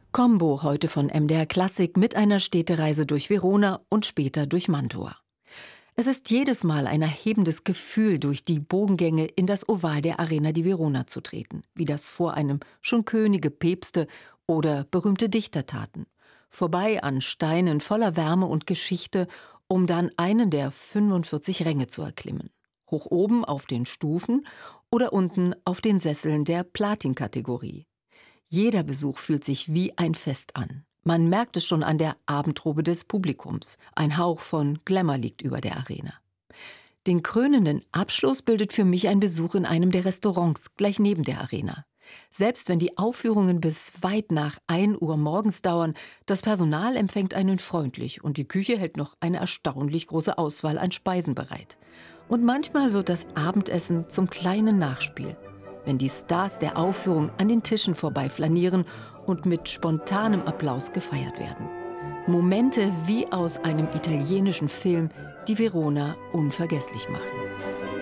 Combo heute von MDR Klassik mit einer Städtereise durch Verona und später durch Mantua. Es ist jedes Mal ein erhebendes Gefühl, durch die Bogengänge in das Oval der Arena di Verona zu treten, wie das vor einem schon Könige, Päpste oder berühmte Dichter taten. Vorbei an Steinen voller Wärme und Geschichte, um dann einen der 45 Ränge zu erklimmen. Hoch oben auf den Stufen oder unten auf den Sesseln der Platin-Kategorie. Jeder Besuch fühlt sich wie ein Fest an. Man merkt es schon an der Abendrobe des Publikums. Ein Hauch von Glamour liegt über der Arena. Den krönenden Abschluss bildet für mich ein Besuch in einem der Restaurants gleich neben der Arena. Selbst wenn die Aufführungen bis weit nach 1 Uhr morgens dauern, das Personal empfängt einen freundlich und die Küche hält noch eine erstaunlich große Auswahl an Speisen bereit. Und manchmal wird das Abendessen zum kleinen Nachspiel, wenn die Stars der Aufführung an den Tischen vorbeiflanieren und mit spontanem Applaus gefeiert werden. Momente wie aus einem italienischen Film, die Verona unvergesslich machen.